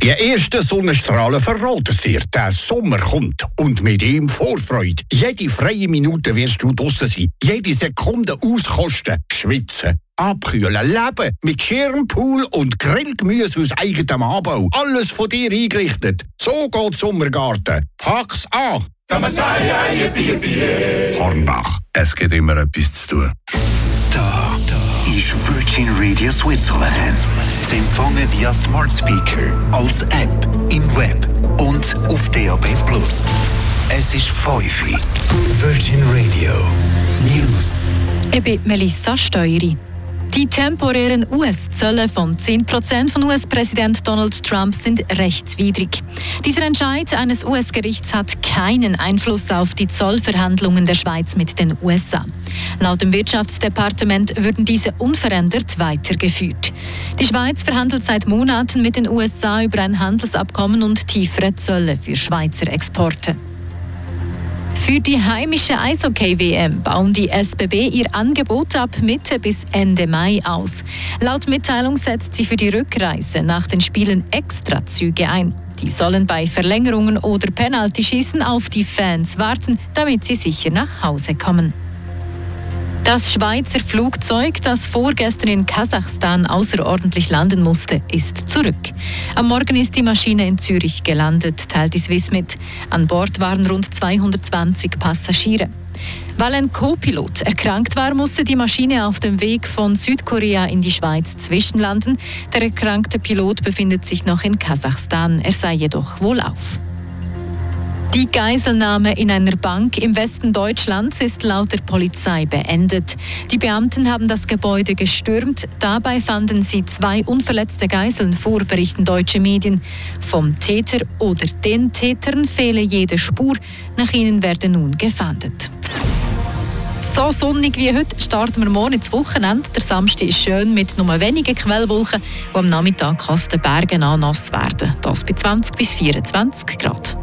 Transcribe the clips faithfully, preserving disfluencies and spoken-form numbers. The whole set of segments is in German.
Die ersten Sonnenstrahlen verraten es dir. Der Sommer kommt und mit ihm Vorfreude. Jede freie Minute wirst du draussen sein. Jede Sekunde auskosten, schwitzen, abkühlen, leben mit Schirmpool und Grillgemüse aus eigenem Anbau. Alles von dir eingerichtet. So geht Sommergarten. Pack's an! Hornbach, es gibt immer etwas zu tun. Da, da ist Virgin Radio Switzerland. Zu empfangen via Smart Speaker, als App, im Web und auf D A B plus. Es ist fünf Uhr. Virgin Radio News. Ich bin Melissa Steueri. Die temporären U S-Zölle von zehn Prozent von U S-Präsident Donald Trump sind rechtswidrig. Dieser Entscheid eines U S-Gerichts hat keinen Einfluss auf die Zollverhandlungen der Schweiz mit den U S A. Laut dem Wirtschaftsdepartement würden diese unverändert weitergeführt. Die Schweiz verhandelt seit Monaten mit den U S A über ein Handelsabkommen und tiefere Zölle für Schweizer Exporte. Für die heimische Eishockey-W M bauen die S B B ihr Angebot ab Mitte bis Ende Mai aus. Laut Mitteilung setzt sie für die Rückreise nach den Spielen Extrazüge ein. Die sollen bei Verlängerungen oder Penaltyschießen auf die Fans warten, damit sie sicher nach Hause kommen. Das Schweizer Flugzeug, das vorgestern in Kasachstan außerordentlich landen musste, ist zurück. Am Morgen ist die Maschine in Zürich gelandet, teilt die Swiss mit. An Bord waren rund zweihundertzwanzig Passagiere. Weil ein Co-Pilot erkrankt war, musste die Maschine auf dem Weg von Südkorea in die Schweiz zwischenlanden. Der erkrankte Pilot befindet sich noch in Kasachstan. Er sei jedoch wohlauf. Die Geiselnahme in einer Bank im Westen Deutschlands ist laut der Polizei beendet. Die Beamten haben das Gebäude gestürmt. Dabei fanden sie zwei unverletzte Geiseln vor, berichten deutsche Medien. Vom Täter oder den Tätern fehle jede Spur. Nach ihnen werde nun gefahndet. So sonnig wie heute starten wir morgen ins Wochenende. Der Samstag ist schön mit nur wenigen Quellwolken und am Nachmittag kann es den Bergen an nass werden. Das bei zwanzig bis vierundzwanzig Grad.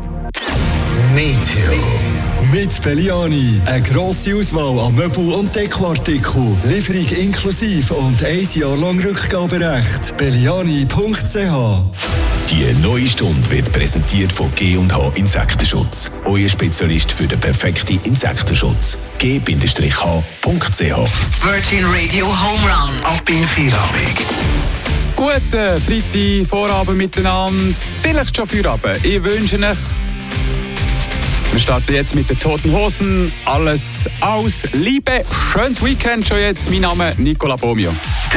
Meteo. Mit Belliani. Eine grosse Auswahl an Möbel- und Dekoartikeln. Lieferung inklusive und ein Jahr lang Rückgaberecht. Belliani punkt c h. Die neue Stunde wird präsentiert von G und H Insektenschutz. Euer Spezialist für den perfekten Insektenschutz. G H punkt c h. Virgin Radio Home Run. Ab in Feierabend. Guten Freitag, Vorabend miteinander. Vielleicht schon Feierabend. Ich wünsche euch. Wir starten jetzt mit den Toten Hosen. Alles aus Liebe. Schönes Weekend schon jetzt. Mein Name ist Nicola Bomio.